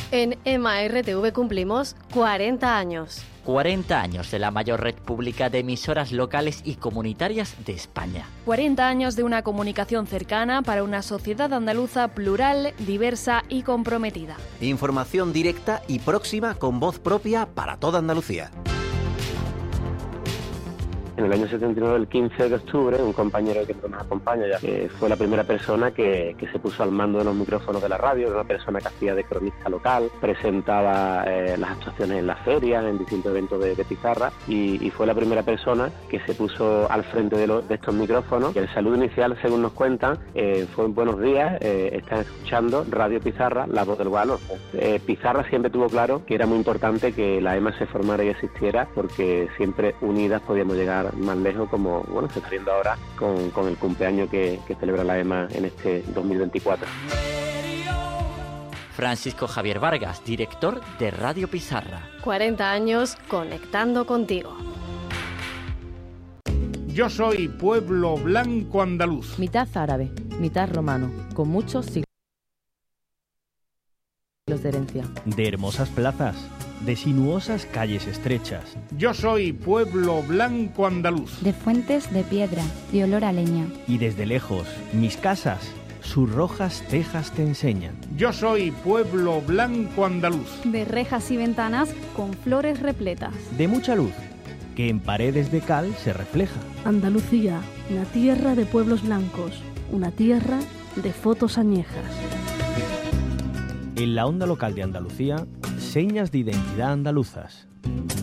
En EMA RTV cumplimos 40 años. 40 años de la mayor red pública de emisoras locales y comunitarias de España. 40 años de una comunicación cercana para una sociedad andaluza plural, diversa y comprometida. Información directa y próxima con voz propia para toda Andalucía. En el año 79, el 15 de octubre, un compañero que nos acompaña ya, fue la primera persona que se puso al mando de los micrófonos de la radio. Era una persona que hacía de cronista local, presentaba las actuaciones en las ferias, en distintos eventos de pizarra, y fue la primera persona que se puso al frente de estos micrófonos. Y el saludo inicial, según nos cuentan, fue buenos días, están escuchando Radio Pizarra, la voz del baloncesto. Pizarra siempre tuvo claro que era muy importante que la EMA se formara y existiera, porque siempre unidas podíamos llegar más lejos, como bueno, se está viendo ahora con el cumpleaños que celebra la EMA en este 2024. Francisco Javier Vargas, director de Radio Pizarra. 40 años conectando contigo. Yo soy pueblo blanco andaluz. Mitad árabe, mitad romano, con muchos siglos de herencia. De hermosas plazas, de sinuosas calles estrechas. Yo soy pueblo blanco andaluz. De fuentes de piedra, de olor a leña. Y desde lejos, mis casas, sus rojas tejas te enseñan. Yo soy pueblo blanco andaluz. De rejas y ventanas con flores repletas. De mucha luz, que en paredes de cal se refleja. Andalucía, una tierra de pueblos blancos, una tierra de fotos añejas. En la onda local de Andalucía, señas de identidad andaluzas.